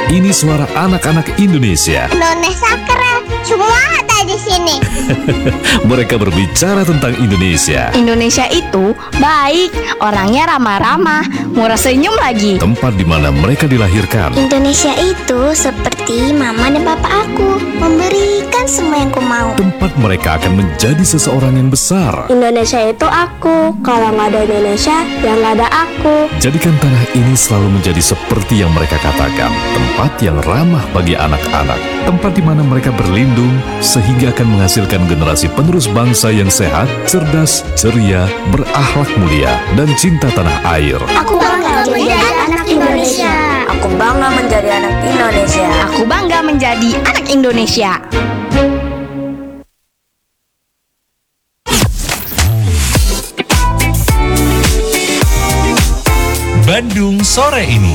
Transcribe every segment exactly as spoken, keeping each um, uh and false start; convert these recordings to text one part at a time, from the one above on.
Ini suara anak-anak Indonesia. Indonesia keren, semua ada di sini. Mereka berbicara tentang Indonesia. Indonesia itu baik, orangnya ramah-ramah, murah senyum lagi. Tempat di mana mereka dilahirkan. Indonesia itu seperti mama dan papa aku, memberikan semua yang ku mau. Tempat mereka akan menjadi seseorang yang besar. Indonesia itu aku, kalau nggak ada Indonesia, ya nggak ada aku. Jadikan tanah ini selalu menjadi seperti yang mereka katakan, tempat yang ramah bagi anak-anak, tempat di mana mereka berlindung sehingga akan menghasilkan generasi penerus bangsa yang sehat, cerdas, ceria, berakhlak mulia, dan cinta tanah air. Aku bangga menjadi anak Indonesia. Aku bangga menjadi anak Indonesia. Aku bangga menjadi anak Indonesia. Bandung sore ini.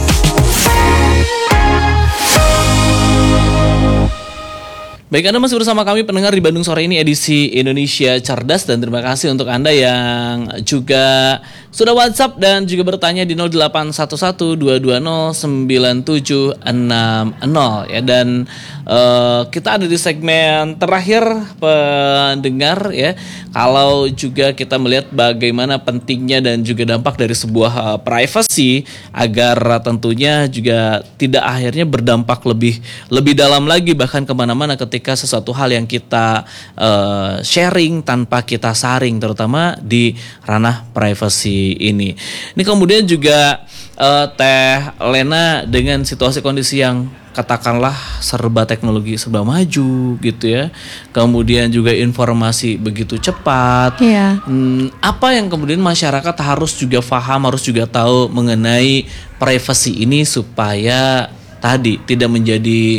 Baik, Anda masih bersama kami pendengar di Bandung sore ini edisi Indonesia Cerdas, dan terima kasih untuk Anda yang juga sudah WhatsApp dan juga bertanya di nol delapan satu satu dua dua nol sembilan tujuh enam nol ya. Dan uh, kita ada di segmen terakhir pendengar ya. Kalau juga kita melihat bagaimana pentingnya dan juga dampak dari sebuah uh, privacy agar tentunya juga tidak akhirnya berdampak lebih lebih dalam lagi, bahkan kemana-mana ketika sesuatu hal yang kita uh, sharing tanpa kita saring, terutama di ranah privacy ini. Ini kemudian juga uh, Teh Lena dengan situasi kondisi yang katakanlah serba teknologi serba maju gitu ya, kemudian juga informasi begitu cepat. Iya. Hmm, apa yang kemudian masyarakat harus juga paham, harus juga tahu mengenai privacy ini supaya tadi tidak menjadi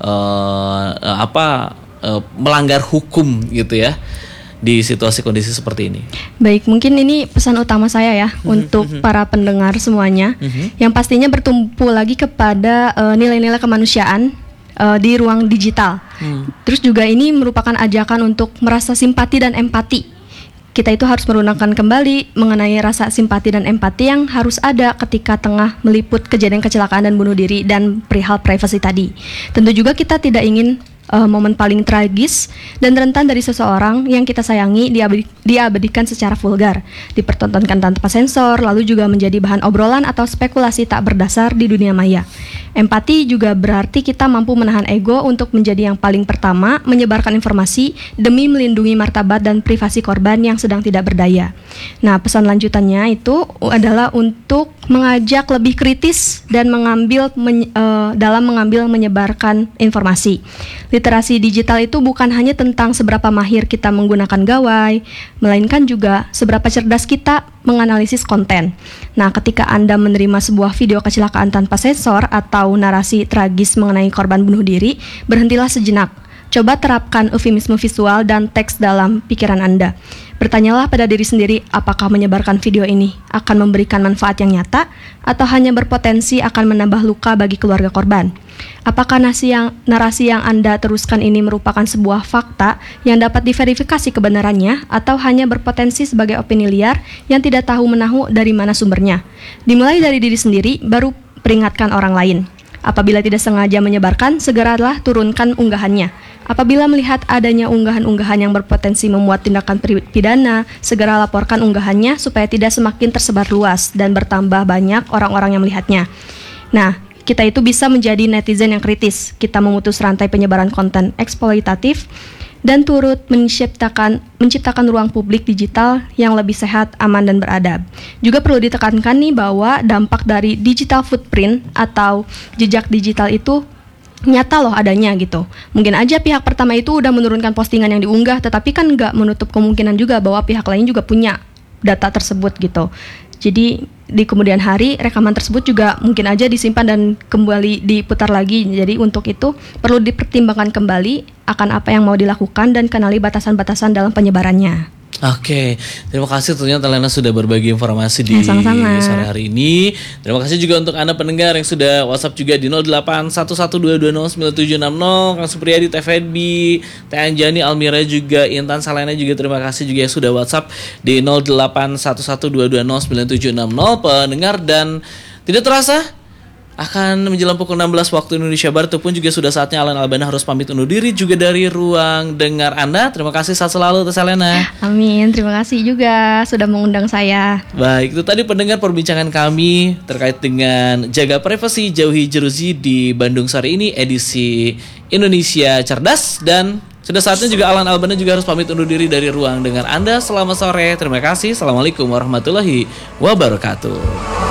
uh, apa uh, melanggar hukum gitu ya di situasi kondisi seperti ini. Baik, mungkin ini pesan utama saya ya mm-hmm, untuk mm-hmm. para pendengar semuanya, mm-hmm. yang pastinya bertumpu lagi kepada uh, nilai-nilai kemanusiaan uh, di ruang digital. Mm. Terus juga ini merupakan ajakan untuk merasa simpati dan empati. Kita itu harus merunakkan kembali mengenai rasa simpati dan empati yang harus ada ketika tengah meliput kejadian kecelakaan dan bunuh diri dan perihal privasi tadi. Tentu juga kita tidak ingin Uh, momen paling tragis dan rentan dari seseorang yang kita sayangi diabadi- diabadikan secara vulgar, dipertontonkan tanpa sensor, lalu juga menjadi bahan obrolan atau spekulasi tak berdasar di dunia maya. Empati juga berarti kita mampu menahan ego untuk menjadi yang paling pertama menyebarkan informasi demi melindungi martabat dan privasi korban yang sedang tidak berdaya. Nah, pesan lanjutannya itu adalah untuk mengajak lebih kritis dan mengambil men- uh, dalam mengambil menyebarkan informasi. Literasi digital itu bukan hanya tentang seberapa mahir kita menggunakan gawai, melainkan juga seberapa cerdas kita menganalisis konten. Nah, ketika Anda menerima sebuah video kecelakaan tanpa sensor atau narasi tragis mengenai korban bunuh diri, berhentilah sejenak. Coba terapkan eufemisme visual dan teks dalam pikiran Anda. Bertanyalah pada diri sendiri, apakah menyebarkan video ini akan memberikan manfaat yang nyata atau hanya berpotensi akan menambah luka bagi keluarga korban. Apakah narasi yang, narasi yang Anda teruskan ini merupakan sebuah fakta yang dapat diverifikasi kebenarannya atau hanya berpotensi sebagai opini liar yang tidak tahu menahu dari mana sumbernya. Dimulai dari diri sendiri, baru peringatkan orang lain. Apabila tidak sengaja menyebarkan, segeralah turunkan unggahannya. Apabila melihat adanya unggahan-unggahan yang berpotensi memuat tindakan pidana, segera laporkan unggahannya supaya tidak semakin tersebar luas dan bertambah banyak orang-orang yang melihatnya. Nah, kita itu bisa menjadi netizen yang kritis. Kita memutus rantai penyebaran konten eksploitatif dan turut menciptakan menciptakan ruang publik digital yang lebih sehat, aman, dan beradab. Juga perlu ditekankan nih bahwa dampak dari digital footprint atau jejak digital itu nyata loh adanya gitu. Mungkin aja pihak pertama itu udah menurunkan postingan yang diunggah, tetapi kan nggak menutup kemungkinan juga bahwa pihak lain juga punya data tersebut gitu. Jadi di kemudian hari rekaman tersebut juga mungkin aja disimpan dan kembali diputar lagi. Jadi untuk itu perlu dipertimbangkan kembali akan apa yang mau dilakukan dan kenali batasan-batasan dalam penyebarannya. Oke, terima kasih tentunya Telena sudah berbagi informasi di ya, sama-sama. sore hari ini. Terima kasih juga untuk Anda pendengar yang sudah WhatsApp juga di nol delapan satu satu dua dua nol sembilan tujuh enam nol. Kang Supriyadi, Teh Feby, Teh Anjani, Almira juga, Intan Salena juga terima kasih juga yang sudah WhatsApp di nol delapan satu satu dua dua nol sembilan tujuh enam nol pendengar. Dan tidak terasa akan menjelang pukul enam belas waktu Indonesia Barat pun juga sudah saatnya Alan Albana harus pamit undur diri juga dari ruang dengar Anda. Terima kasih sehat selalu Teh Selena. Amin, terima kasih juga sudah mengundang saya. Baik, itu tadi pendengar perbincangan kami terkait dengan jaga privasi, jauhi jeruji di Bandung sore ini edisi Indonesia Cerdas. Dan sudah saatnya juga Alan Albana juga harus pamit undur diri dari ruang dengar Anda. Selamat sore, terima kasih. Assalamualaikum warahmatullahi wabarakatuh.